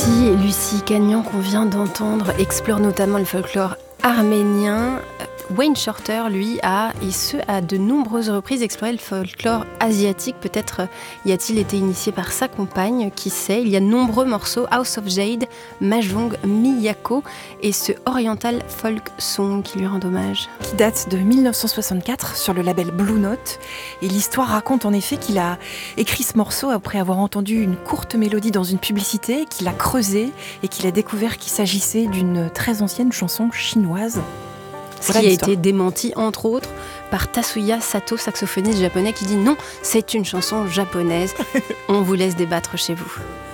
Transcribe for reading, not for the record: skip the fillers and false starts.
Lucie Cagnan, qu'on vient d'entendre, explore notamment le folklore arménien. Wayne Shorter, lui, a de nombreuses reprises, exploré le folklore asiatique. Peut-être y a-t-il été initié par sa compagne, qui sait. Il y a de nombreux morceaux, House of Jade, Mahjong, Miyako et ce Oriental Folk Song qui lui rend hommage. Qui date de 1964 sur le label Blue Note. Et l'histoire raconte en effet qu'il a écrit ce morceau après avoir entendu une courte mélodie dans une publicité, qu'il a creusé et qu'il a découvert qu'il s'agissait d'une très ancienne chanson chinoise. Ce qui a été démenti, entre autres, par Tatsuya Sato, saxophoniste japonais, qui dit non, c'est une chanson japonaise. On vous laisse débattre chez vous.